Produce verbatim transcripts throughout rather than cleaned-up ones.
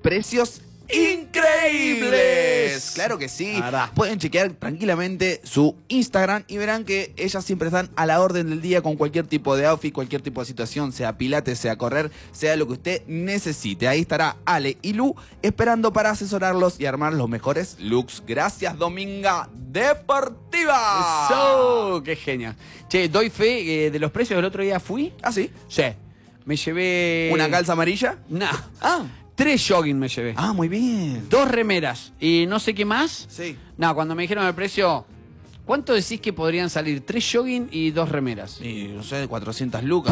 precios increíbles. Claro que sí. Pueden chequear tranquilamente su Instagram y verán que ellas siempre están a la orden del día con cualquier tipo de outfit, cualquier tipo de situación, sea pilates, sea correr, sea lo que usted necesite. Ahí estará Ale y Lu esperando para asesorarlos y armar los mejores looks. Gracias, Dominga Deportiva. Eso, qué genial. Che, doy fe eh, de los precios del otro día. ¿Fui? ¿Ah, sí? Sí. Me llevé... ¿Una calza amarilla? No. Ah. Tres jogging me llevé. Ah, muy bien. Dos remeras. ¿Y no sé qué más? Sí. No, cuando me dijeron el precio, ¿cuánto decís que podrían salir? Tres jogging y dos remeras. Y, no sé, cuatrocientas lucas.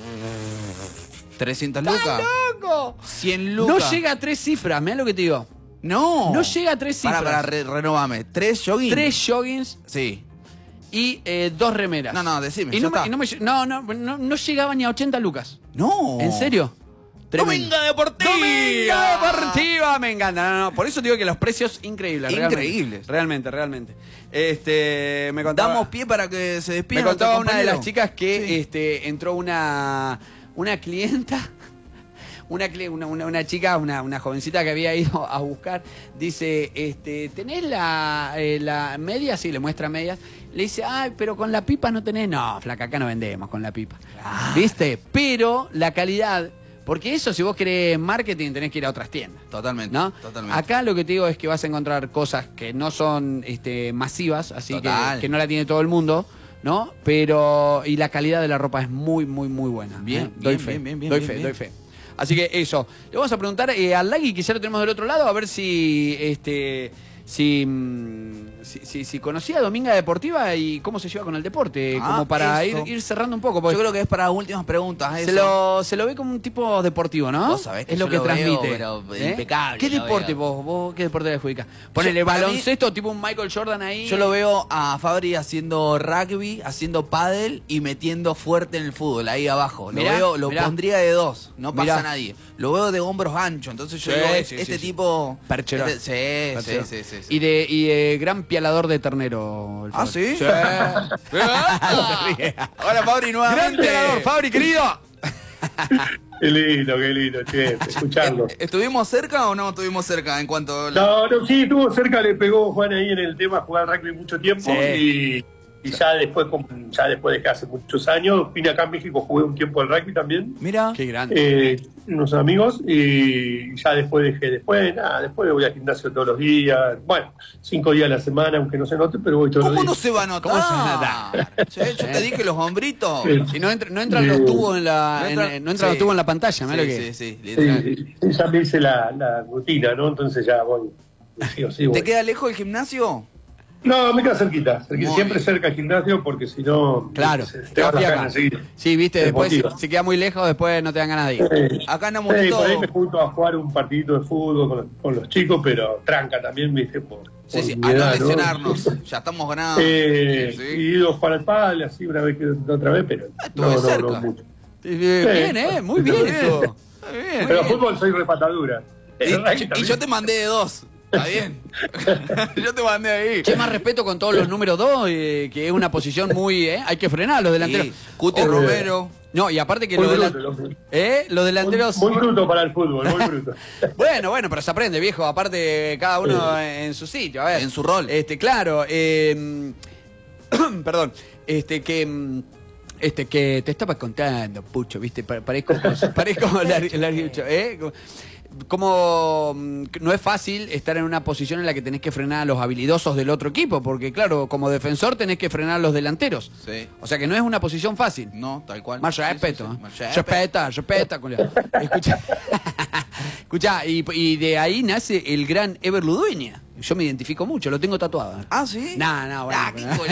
trescientas lucas. ¡Está loco! cien lucas. No llega a tres cifras, mirá lo que te digo. No. No llega a tres cifras. Para, para, re renovame. ¿Tres jogging? Tres joggings. Sí. Y eh, dos remeras. No, no, decime. Y ya no, me, está. y no, me, no, no, no, no llegaba ni a ochenta lucas. No. ¿En serio? Tremendo. ¡Dominga Deportiva! ¡Dominga Deportiva! Me encanta. No, no, por eso digo que los precios increíbles. Increíbles. Realmente, realmente. realmente. Este, me contaba, Damos pie para que se despida. Me contaba nuestro una de las compañero. chicas que Sí. este, entró una, una clienta. Una, una, una, una chica, una, una jovencita que había ido a buscar, dice, este, ¿tenés la, eh, la media? Sí, le muestra medias. Le dice, ay, pero con la pipa no tenés. No, flaca, acá no vendemos con la pipa. Ah. ¿Viste? Pero la calidad, porque eso si vos querés marketing tenés que ir a otras tiendas. Totalmente, ¿No? totalmente. Acá lo que te digo es que vas a encontrar cosas que no son este, masivas, así que, Total. que no la tiene todo el mundo, ¿no? Pero, y la calidad de la ropa es muy, muy, muy buena. Bien, ¿eh? Doy bien, fe, bien, bien, bien, doy bien, fe, bien. doy fe. Así que eso. Le vamos a preguntar eh, al Lagui, que ya lo tenemos del otro lado, a ver si este si, mm, si, si, si conocía a Dominga Deportiva y cómo se lleva con el deporte, Ah, como para ir, eso. ir cerrando un poco. porque Yo creo que es para últimas preguntas. se, Eso. lo, se lo ve como un tipo deportivo, ¿no? Vos sabés que es lo yo que lo veo, transmite. pero ¿eh? impecable ¿Qué lo deporte veo. vos, vos? ¿Qué deporte le adjudicás? Ponele Yo- para baloncesto, tipo un Michael Jordan ahí. Yo lo veo a Fabri haciendo rugby, haciendo pádel y metiendo fuerte en el fútbol, ahí abajo. Lo Mirá, veo, lo mirá. pondría de dos, no pasa Mirá. nadie. Lo veo de hombros anchos, entonces yo Sí, digo, sí, este sí, sí. tipo... Percherón. este- sí, Percherón. sí, sí, sí, sí. Y de, y de gran pialador de ternero. el ¿Ah, Fabri. sí? Sí. Se ríe. Hola, Fabri, Gran nuevamente. pialador, Fabri, querido. Qué lindo, qué lindo, che, escucharlo. ¿Estuvimos cerca o no estuvimos cerca en cuanto... a la- No, no, sí, estuvo cerca, le pegó Juan ahí en el tema jugar rugby mucho tiempo Sí. y, y ya después, con- ya después de que hace muchos años, vine acá a México, jugué un tiempo al rugby también, Mira, Qué grande. eh, unos amigos, y ya después dejé, después, nada, después voy al gimnasio todos los días, bueno, cinco días a la semana, aunque no se note, pero voy todos ¿cómo los no días. se va a notar? ¿Cómo se va a notar? Sí, yo te dije los hombritos. Sí. Si no, entra- no entran los tubos en la, No en- entra- no entran los sí. tubos en la pantalla, mirá Sí, lo que sí, sí, Sí, literal. sí, sí, ya me hice la, la rutina, ¿no? Entonces ya voy, sí o sí voy. ¿Te queda lejos el gimnasio? No, me queda cerquita, cerquita. Muy Siempre bien. cerca al gimnasio porque si no Claro, se- te te vas vas a fiaca. enseguida. Sí, viste, Te después si, motiva. si queda muy lejos, después no te dan ganas de ir. Eh, Acá andamos eh, todos... por ahí me junto a jugar un partidito de fútbol con, con los chicos, pero tranca también, viste, por, Sí, por sí, mi a no edad, ¿no? lesionarnos. Ya estamos ganando. Eh, Sí, Y sí. ido a jugar al pádel, así una vez que otra vez, pero Ah, estuve no, no, cerca. no mucho. Bien, eh, muy bien Muy bien. eso. Está bien. Pero fútbol soy repatadura. Y, y yo te mandé de dos. Está bien. Yo te mandé ahí. Che, más respeto con todos los números dos, eh, que es una posición muy... Eh, hay que frenar a los delanteros. Sí, Cuti Oh, Romero. No, y aparte que Muy los, bruto, delan- loco. ¿eh? los delanteros... Muy, muy bruto para el fútbol, muy bruto. Bueno, bueno, pero se aprende, viejo. Aparte, cada uno en su sitio. A ver. En su rol. Este, claro. eh, perdón. Este, que... Este, que te estaba contando, Pucho, ¿viste? Pa- Parezco, parezco lar- larguirucho, ¿eh? Como mm, no es fácil estar en una posición en la que tenés que frenar a los habilidosos del otro equipo, porque claro, como defensor tenés que frenar a los delanteros. Sí. O sea que no es una posición fácil. No, tal cual. Más Sí, sí, respeto. sí. ¿eh? Más respeto. Respeta, respeta, culiao. Escucha, escucha y, y de ahí nace el gran Ever Ludueña. Yo me identifico mucho, lo tengo tatuado. Ah, ¿sí? No, no, bueno. Ah, qué pero-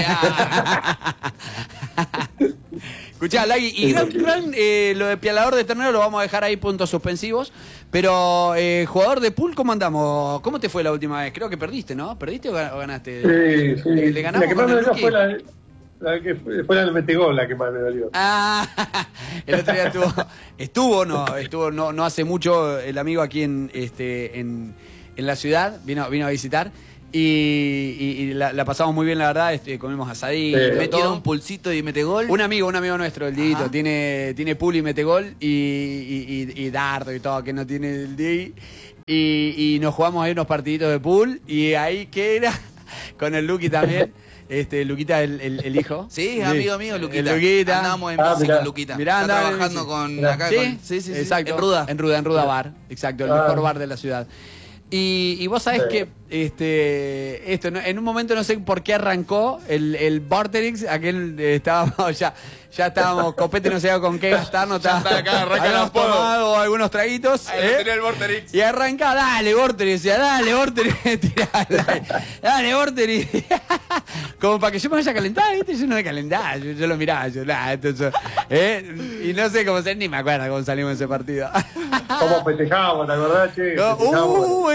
coleado. Escuchá, Lagui, y gran, gran eh, lo de pialador de ternero lo vamos a dejar ahí puntos suspensivos. Pero, eh, jugador de pool, ¿cómo andamos? ¿Cómo te fue la última vez? Creo que perdiste, ¿no? ¿Perdiste o ga- o ganaste? Sí, sí. ¿Le, le ganamos la que con más me el dolió rookie? fue la, la que fue, fue la del metegol, la que más me dolió. Ah, el otro día estuvo, estuvo, no, estuvo no, no hace mucho el amigo aquí en, este, en, en la ciudad, vino, vino a visitar. Y, y- y la, la pasamos muy bien, la verdad. Este, comimos asadín, Sí. de Metió todo. un pulsito y mete gol. Un amigo, un amigo nuestro, el Dieguito, Ajá. tiene, tiene pool y mete gol y, y, y- y dardo y todo, que no tiene el D I. y, y nos jugamos ahí unos partiditos de pool. Y ahí, ¿qué era? Con el Luqui también. Este, Luquita, el, el, el hijo. Sí, amigo mío, Luquita. El Luquita. Andábamos en Ah, bici mirá. con Luquita. Mirá, Está andaba en trabajando bici. con Mirá. acá. ¿Sí? Con, sí, sí, sí. Exacto. En Ruda. En Ruda, en Ruda Bar. Exacto, el Ah. mejor bar de la ciudad. Y, y vos sabés Sí. que este, esto, ¿no? En un momento no sé por qué arrancó el, el Vorterix, aquel eh, estábamos ya, ya estábamos, Copete no sabía con qué gastarnos, Ya está acá, arranca habíamos los polos. tomado algunos traguitos. Ahí ¿eh? tenía el Vorterix. Y arranca, dale, Vorterix, decía, dale, Vorterix, tirala, dale, Vorterix. Como para que yo me vaya a calentar, ¿viste? Yo no me calentaba, yo, yo lo miraba, yo, nada, entonces, ¿eh? Y no sé cómo ser, ni me acuerdo cómo salimos de ese partido. ¿Cómo festejamos, te acordás, che? No, Festejamos. uh,